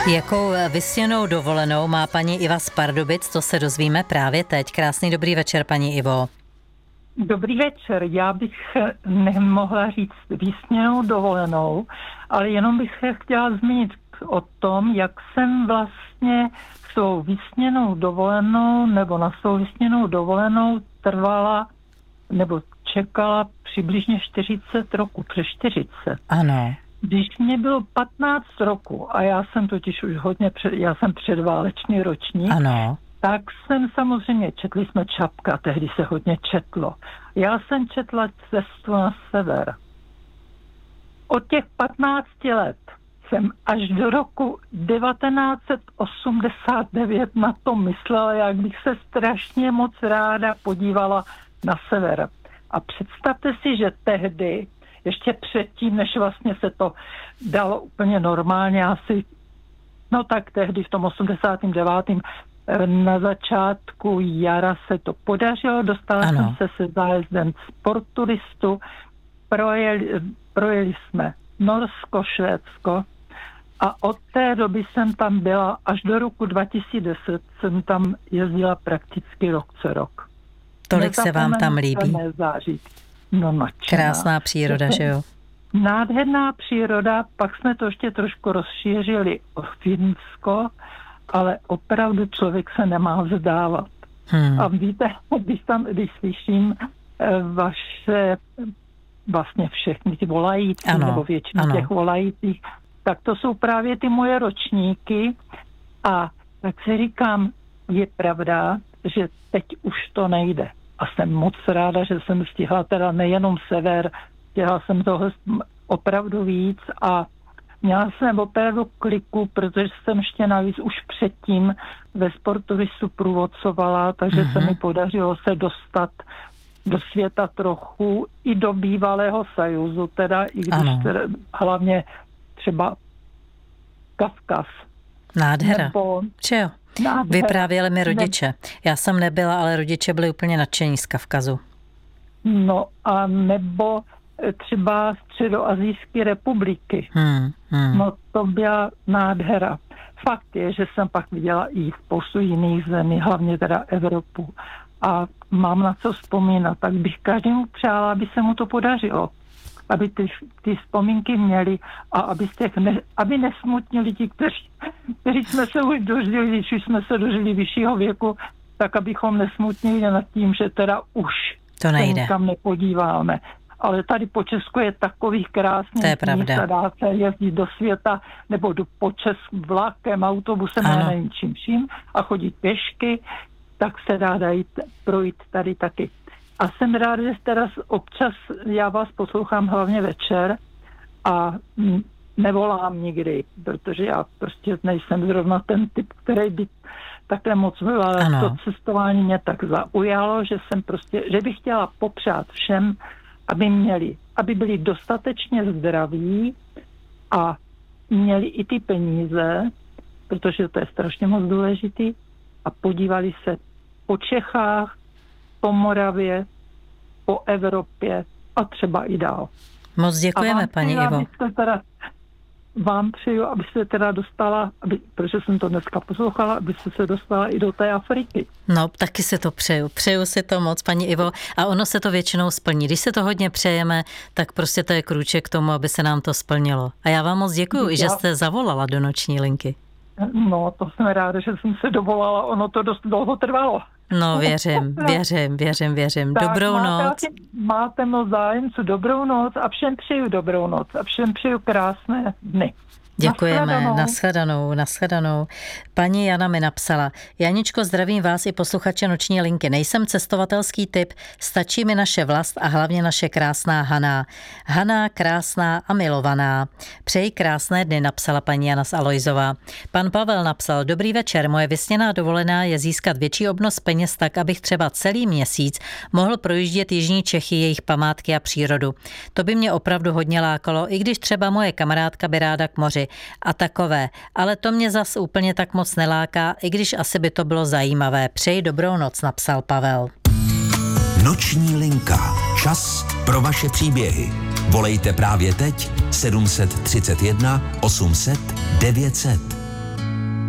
Jakou vysněnou dovolenou má paní Iva z Pardubic, to se dozvíme právě teď. Krásný dobrý večer, paní Ivo. Dobrý večer, já bych nemohla říct vysněnou dovolenou, ale jenom bych se chtěla zmínit o tom, jak jsem vlastně svou vysněnou dovolenou nebo na svou vysněnou dovolenou trvala nebo čekala přibližně 40 roku, přes 40. Ano. Když mě bylo 15 roku a já jsem totiž už já jsem předválečný ročník, Ano. tak jsem samozřejmě, četli jsme Čapka, tehdy se hodně četlo. Já jsem četla Cestu na sever. Od těch 15 let jsem až do roku 1989 na to myslela, jak bych se strašně moc ráda podívala na sever. A představte si, že tehdy, ještě předtím, než vlastně se to dalo úplně normálně, asi, no tak tehdy v tom 89. Na začátku jara se to podařilo, dostala jsem se zájezdem sportturistu, projeli jsme Norsko, Švédsko a od té doby jsem tam byla, až do roku 2010 jsem tam jezdila prakticky rok co rok. Tolik se vám tam líbí. No, krásná příroda, že jo? Nádherná příroda, pak jsme to ještě trošku rozšířili o Finsko, ale opravdu člověk se nemá vzdávat. A víte, když slyším vaše vlastně všechny ty volající, nebo většinu těch volajících, tak to jsou právě ty moje ročníky a tak si říkám, je pravda, že teď už to nejde. A jsem moc ráda, že jsem stihla teda nejenom sever, stihla jsem toho opravdu víc a měla jsem opravdu kliku, protože jsem ještě navíc už předtím ve sportturistu průvodcovala, takže se mi podařilo se dostat do světa trochu i do bývalého Sojuzu, teda i když hlavně třeba Kavkaz. Nádhera. Čeho? Vyprávěli mi rodiče. Já jsem nebyla, ale rodiče byli úplně nadšení z Kavkazu. No a nebo třeba Středoasijské republiky. No to byla nádhera. Fakt je, že jsem pak viděla i spoustu jiných zemí, hlavně teda Evropu. A mám na co vzpomínat, tak bych každému přála, aby se mu to podařilo. Aby ty vzpomínky měli a aby nesmutnili ti, kteří jsme se už dožili, když už jsme se dožili vyššího věku, tak abychom nesmutnili nad tím, že teda už to nejde. Se nikam nepodíváme. Ale tady po Česku je takových krásných míst a dá se jezdit do světa nebo po Česku vlakem, autobusem, nevím čím a chodit pěšky, tak se dá projít tady taky. A jsem rád, že teda občas já vás poslouchám hlavně večer a nevolám nikdy, protože já prostě nejsem zrovna ten typ, který by takhle moc byl, ale to cestování mě tak zaujalo, že bych chtěla popřát všem, aby byli dostatečně zdraví a měli i ty peníze, protože to je strašně moc důležitý, a podívali se po Čechách, po Moravě, po Evropě a třeba i dál. Moc děkujeme, paní Ivo. Vám přeju, abyste teda dostala, protože jsem to dneska poslouchala, abyste se dostala i do té Afriky. No, taky se to přeju. Přeju si to moc, paní Ivo. A ono se to většinou splní. Když se to hodně přejeme, tak prostě to je krůček k tomu, aby se nám to splnilo. A já vám moc děkuju, i že jste zavolala do noční linky. No, to jsem ráda, že jsem se dovolala. Ono to dost dlouho trvalo. No, věřím. Tak, dobrou noc. Máte moc zájemců, dobrou noc a všem přeju dobrou noc a všem přeju krásné dny. Děkujeme, nashledanou. Paní Jana mi napsala: Janičko, zdravím vás i posluchače noční linky. Nejsem cestovatelský typ, stačí mi naše vlast a hlavně naše krásná Hana. Hana, krásná a milovaná. Přeji krásné dny, napsala paní Jana z Alojzova. Pan Pavel napsal: Dobrý večer, moje vysněná dovolená je získat větší obnos peněz tak, abych třeba celý měsíc mohl projíždět jižní Čechy, jejich památky a přírodu. To by mě opravdu hodně lákalo, i když třeba moje kamarádka by ráda k moři a takové, ale to mě zas úplně tak moc neláká, i když asi by to bylo zajímavé. Přeji dobrou noc, napsal Pavel. Noční linka. Čas pro vaše příběhy. Volejte právě teď 731 800 900.